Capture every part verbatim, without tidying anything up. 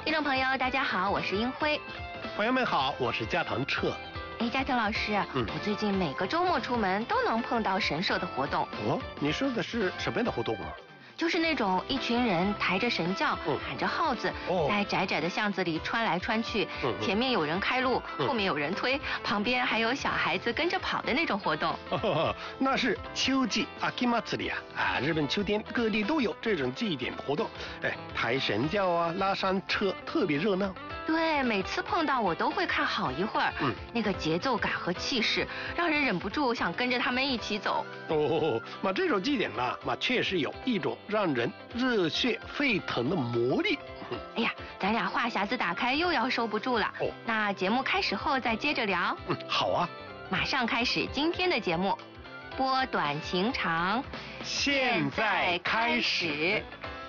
听众朋友大家好，我是英辉。 朋友们好，我是加藤彻。 哎，加藤老师， 嗯， 我最近每个周末出门都能碰到神社的活动。 哦，你说的是什么样的活动啊？ 就是那种一群人抬着神轿， 嗯、 喊着号子， 哦、 在窄窄的巷子里穿来穿去， 嗯嗯、 前面有人开路， 嗯、 后面有人推，旁边还有小孩子跟着跑的那种活动。 哦，那是秋季阿基马茨里啊啊！日本秋天各地都有这种祭典活动，哎，抬神轿啊，拉山车，特别热闹。 对，每次碰到我都会看好一会儿， 嗯， 那个节奏感和气势，让人忍不住想跟着他们一起走。 哦，那这种祭典呢，那确实有一种让人热血沸腾的魔力。 哎呀，咱俩话匣子打开又要收不住了。 哦， 那节目开始后再接着聊。 嗯，好啊。 马上开始今天的节目，拨短情长， 现在开始。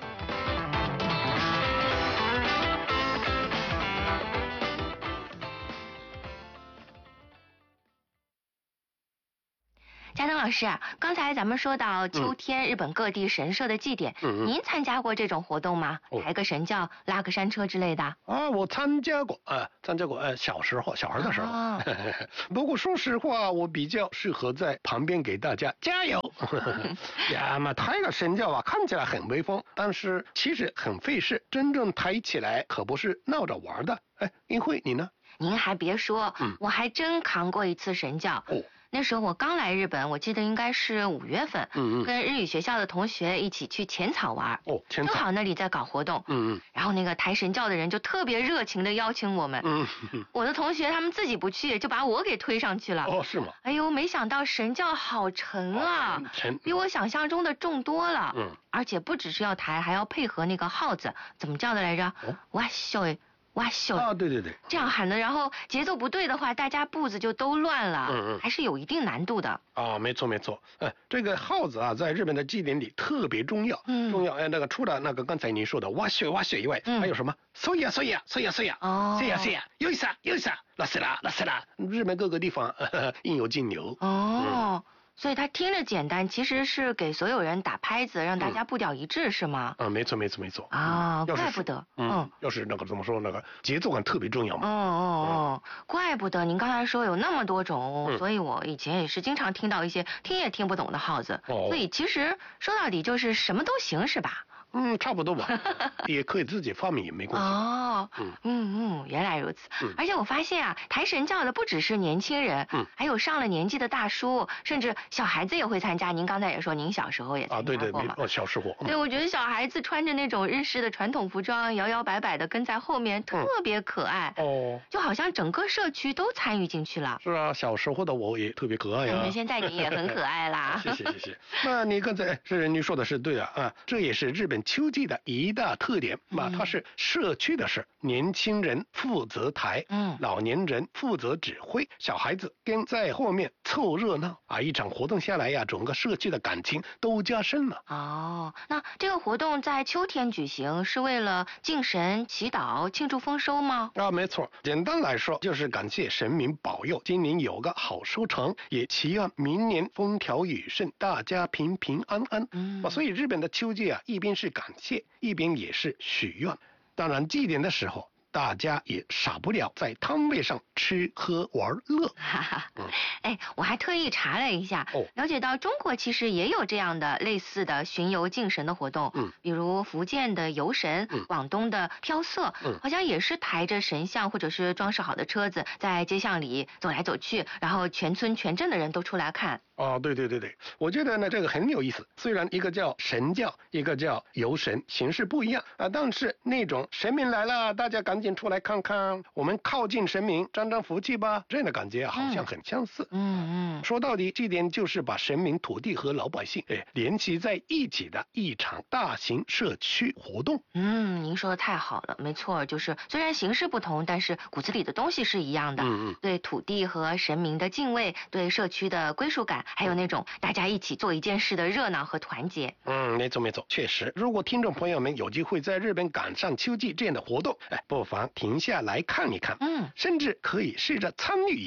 加藤老师，刚才咱们说到秋天日本各地神社的祭典， 嗯、 您参加过这种活动吗？ 哦、 抬个神轿，拉个山车之类的？ 啊，我参加过，呃，参加过，呃，小时候，小孩的时候。啊、不过说实话，我比较适合在旁边给大家加油。呀嘛，抬个神轿啊，看起来很威风，但是其实很费事，真正抬起来可不是闹着玩的。哎，英慧，你呢？ 您还别说， 嗯、 我还真扛过一次神轿。 哦。 那时候我刚来日本，我记得应该是五月份， 嗯嗯， 跟日语学校的同学一起去浅草玩。 哦，浅草。 正好那里在搞活动。 嗯嗯。 然后那个抬神轿的人就特别热情的邀请我们。 嗯嗯。 我的同学他们自己不去，就把我给推上去了。 哦，是吗？ 哎呦，没想到神轿好沉啊， 哦、沉， 比我想象中的重多了。 嗯。 而且不只是要抬，还要配合那个号子，怎么叫的来着？ 哦、 哇咻诶！哇咻啊，对对对， 这样喊的，然后节奏不对的话，大家步子就都乱了， 嗯嗯， 还是有一定难度的。 啊，没错没错，哎，这个号子啊，在日本的祭典里特别重要， 嗯， 重要。哎，那个除了那个刚才您说的哇咻哇咻以外，嗯、还有什么？嗖呀嗖呀嗖呀嗖呀， 哦， 嗖呀嗖呀，又一下又一下，拉塞拉拉塞拉，日本各个地方呵呵应有尽有。 哦。嗯，所以他听着简单，其实是给所有人打拍子，让大家步调一致，嗯、是吗？ 啊，没错没错没错。 啊，怪不得。 嗯，嗯要是那个怎么说，那个节奏感特别重要嘛。 哦哦哦，嗯、怪不得您刚才说有那么多种， 嗯、 所以我以前也是经常听到一些听也听不懂的号子。 哦。 所以其实说到底就是什么都行，是吧？ 嗯，差不多吧，也可以自己发明也没关系。 哦，嗯嗯嗯，原来如此。 嗯， 而且我发现啊，抬神轿的不只是年轻人， 嗯， 还有上了年纪的大叔，甚至小孩子也会参加。您刚才也说您小时候也参加过嘛？ 啊，对对，没哦，小时候。 嗯、对，我觉得小孩子穿着那种日式的传统服装，摇摇摆摆的跟在后面，特别可爱。 嗯、哦， 就好像整个社区都参与进去了。 是啊，小时候的我也特别可爱呀、啊。 嗯，现在你也很可爱啦。 谢谢谢谢。那你刚才是你说的是对的啊，这也是日本秋季的一大特点嘛，它是社区的事，年轻人负责抬， 嗯， 老年人负责指挥，小孩子跟在后面凑热闹啊！一场活动下来呀，整个社区的感情都加深了。 哦，那这个活动在秋天举行，是为了敬神、祈祷、庆祝丰收吗？ 啊，没错，简单来说就是感谢神明保佑今年有个好收成，也祈愿明年风调雨顺，大家平平安安。 嗯， 所以日本的秋季啊，一边是感谢，一边也是许愿。当然祭典的时候，大家也少不了在摊位上吃喝玩乐。 哈哈，嗯，哎，我还特意查了一下， 哦， 了解到中国其实也有这样的类似的巡游敬神的活动， 嗯， 比如福建的游神， 嗯， 广东的飘色， 嗯， 好像也是抬着神像或者是装饰好的车子在街巷里走来走去，然后全村全镇的人都出来看。 哦，对对对对，我觉得呢这个很有意思。虽然一个叫神教，一个叫游神，形式不一样啊，但是那种神明来了，大家赶紧出来看看，我们靠近神明，沾沾福气吧，这样的感觉好像很相似。 嗯嗯， 说到底，祭典就是把神明、土地和老百姓哎联系在一起的一场大型社区活动。 嗯，您说的太好了，没错，就是虽然形式不同，但是骨子里的东西是一样的。 嗯嗯， 对土地和神明的敬畏，对社区的归属感。还有那种大家一起做一件事的热闹和团结。 嗯，没错没错，确实，如果听众朋友们有机会在日本赶上秋季这样的活动，哎，不妨停下来看一看， 嗯， 甚至可以试着参与一下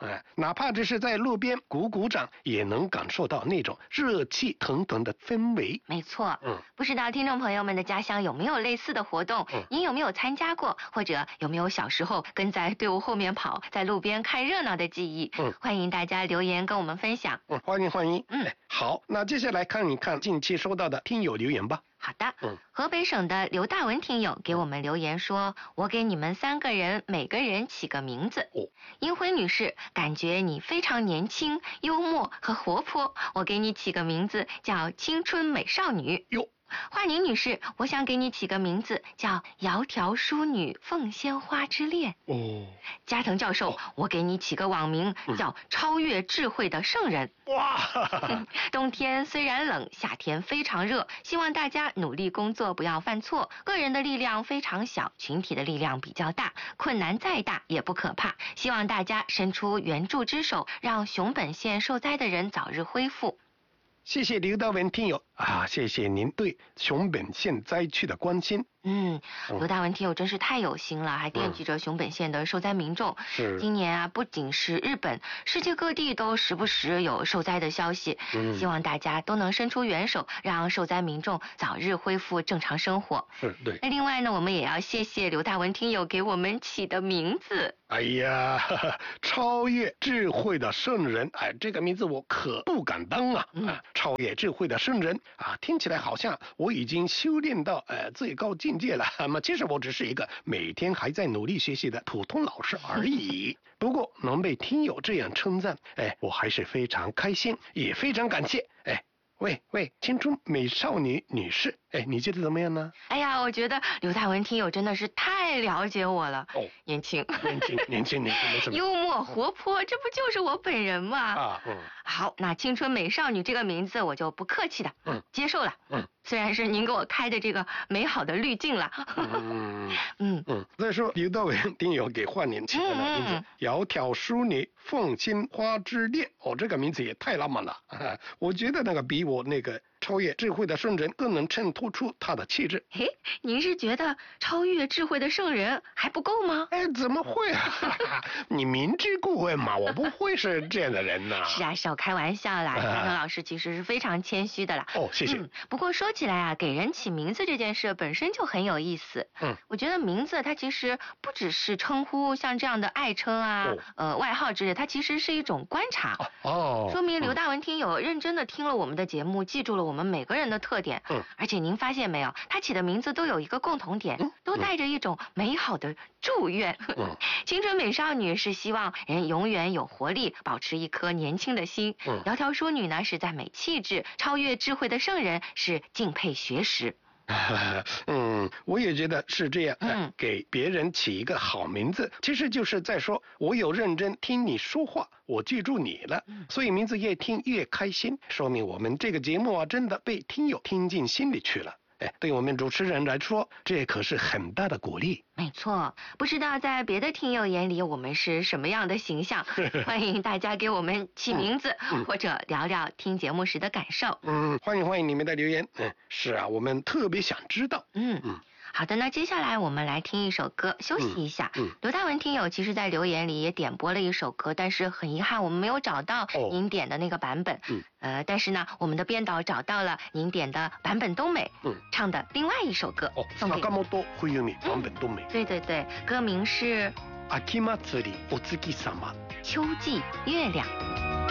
哎，哪怕只是在路边鼓鼓掌，也能感受到那种热气腾腾的氛围。 没错， 嗯， 不知道听众朋友们的家乡有没有类似的活动？ 嗯， 您有没有参加过，或者有没有小时候跟在队伍后面跑，在路边看热闹的记忆？ 嗯， 欢迎大家留言跟我们分享。 嗯，欢迎欢迎。 嗯， 好，那接下来看一看近期收到的听友留言吧。 好的， 嗯， 河北省的刘大文听友给我们留言说，我给你们三个人每个人起个名字。 哦， 英辉女士，感觉你非常年轻、幽默和活泼，我给你起个名字叫青春美少女。 哟。 华宁女士，我想给你起个名字叫窈窕淑女凤仙花之恋。 哦， 加藤教授，哦、我给你起个网名叫超越智慧的圣人。 哇、 嗯！冬天虽然冷，夏天非常热，希望大家努力工作，不要犯错。个人的力量非常小，群体的力量比较大，困难再大也不可怕。希望大家伸出援助之手，让熊本县受灾的人早日恢复。 谢谢刘大文听友啊，谢谢您对熊本县灾区的关心。 嗯，刘大文听友真是太有心了，还惦记着熊本县的受灾民众。 是、嗯， 今年啊，不仅是日本，世界各地都时不时有受灾的消息。嗯，希望大家都能伸出援手，让受灾民众早日恢复正常生活。 是，对。 那另外呢，我们也要谢谢刘大文听友给我们起的名字。 哎呀，呵呵超越智慧的圣人，哎，这个名字我可不敢当啊！嗯、啊，超越智慧的圣人啊，听起来好像我已经修炼到呃最高境界了。那么其实我只是一个每天还在努力学习的普通老师而已。不过能被听友这样称赞，哎，我还是非常开心，也非常感谢。哎。喂喂，青春美少女女士，哎，你觉得怎么样呢？ 哎呀，我觉得刘大文听友真的是太了解我了。哦，年轻， 年轻，年轻，年轻，没什么。 幽默活泼，这不就是我本人吗？啊，嗯。好，那青春美少女这个名字我就不客气的，嗯，接受了，嗯。虽然是您给我开的这个美好的滤镜了。 嗯嗯嗯。再说刘大文听友给华年起的名字，窈窕淑女凤仙花之恋，哦，这个名字也太浪漫了。啊、我觉得那个比我那个超越智慧的圣人更能衬托出他的气质。 嘿，您是觉得超越智慧的圣人还不够吗？ 哎，怎么会啊？你明知故问嘛，我不会是这样的人呐、啊。 是啊，少开玩笑啦。加藤老师其实是非常谦虚的啦。 哦，谢谢。 嗯，不过说起来啊，给人起名字这件事本身就很有意思。嗯，我觉得名字它其实不只是称呼，像这样的爱称啊、哦、呃外号之类，它其实是一种观察。哦，说明刘大文听友认真的听了我们的节目，记住了我们每个人的特点。嗯，而且您发现没有，他起的名字都有一个共同点，嗯、都带着一种美好的祝愿。嗯，青春美少女是希望人永远有活力，保持一颗年轻的心。嗯，窈窕淑女呢是赞美气质，超越智慧的圣人是敬佩学识。 嗯，我也觉得是这样。嗯，给别人起一个好名字，其实就是在说我有认真听你说话，我记住你了，嗯、所以名字越听越开心，说明我们这个节目啊，真的被听友听进心里去了。哎，对我们主持人来说，这可是很大的鼓励。没错，不知道在别的听友眼里，我们是什么样的形象？欢迎大家给我们起名字，嗯、或者聊聊听节目时的感受。嗯，欢迎欢迎你们的留言。嗯，是啊，我们特别想知道。嗯嗯。好的，那接下来我们来听一首歌，休息一下。嗯，刘大文听友其实在留言里也点播了一首歌，但是很遗憾我们没有找到您点的那个版本。嗯，呃，但是呢，我们的编导找到了您点的坂本冬美嗯唱的另外一首歌，哦，送给坂本冬美，坂本冬美。对对对，歌名是《秋祭月亮》。